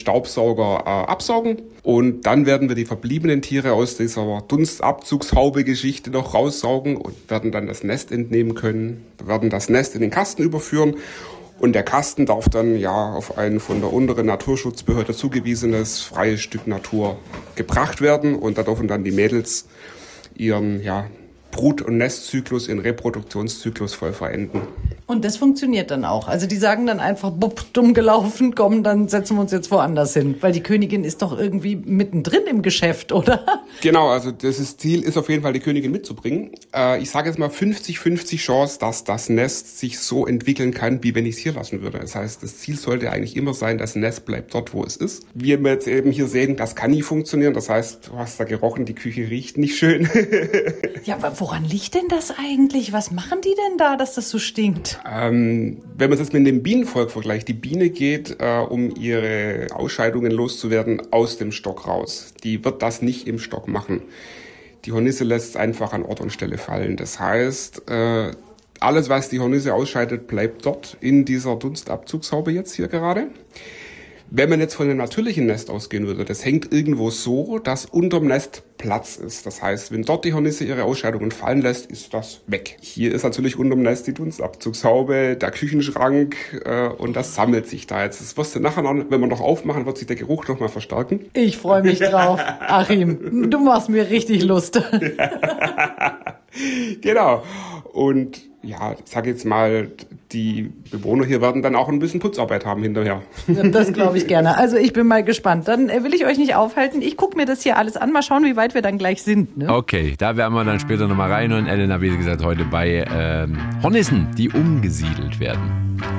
Staubsauger absaugen. Und dann werden wir die verbliebenen Tiere aus dieser Dunstabzugshaube-Geschichte noch raussaugen und werden dann das Nest entnehmen können. Wir werden das Nest in den Kasten überführen. Und der Kasten darf dann auf ein von der unteren Naturschutzbehörde zugewiesenes freies Stück Natur gebracht werden. Und da dürfen dann die Mädels ihren Brut- und Nestzyklus in Reproduktionszyklus voll verenden. Und das funktioniert dann auch. Also die sagen dann einfach, dumm gelaufen, komm, dann setzen wir uns jetzt woanders hin. Weil die Königin ist doch irgendwie mittendrin im Geschäft, oder? Genau, also das Ziel ist auf jeden Fall, die Königin mitzubringen. Ich sage jetzt mal 50-50 Chance, dass das Nest sich so entwickeln kann, wie wenn ich es hier lassen würde. Das heißt, das Ziel sollte eigentlich immer sein, das Nest bleibt dort, wo es ist. Wie wir jetzt eben hier sehen, das kann nie funktionieren. Das heißt, du hast da gerochen, die Küche riecht nicht schön. Ja, aber woran liegt denn das eigentlich? Was machen die denn da, dass das so stinkt? Wenn man das mit dem Bienenvolk vergleicht, die Biene geht, um ihre Ausscheidungen loszuwerden, aus dem Stock raus. Die wird das nicht im Stock machen. Die Hornisse lässt einfach an Ort und Stelle fallen. Das heißt, alles, was die Hornisse ausscheidet, bleibt dort in dieser Dunstabzugshaube jetzt hier gerade. Wenn man jetzt von einem natürlichen Nest ausgehen würde, das hängt irgendwo so, dass unterm Nest Platz ist. Das heißt, wenn dort die Hornisse ihre Ausscheidungen fallen lässt, ist das weg. Hier ist natürlich unterm Nest die Dunstabzugshaube, der Küchenschrank und das sammelt sich da jetzt. Das wirst du nachher noch, wenn wir noch aufmachen, wird sich der Geruch noch mal verstärken. Ich freue mich drauf, Achim. Du machst mir richtig Lust. Genau. Und ich sage jetzt mal, die Bewohner hier werden dann auch ein bisschen Putzarbeit haben hinterher. Das glaube ich gerne. Also ich bin mal gespannt. Dann will ich euch nicht aufhalten. Ich gucke mir das hier alles an. Mal schauen, wie weit wir dann gleich sind. Ne? Okay, da werden wir dann später nochmal rein. Und Elena, wie gesagt, heute bei Hornissen, die umgesiedelt werden.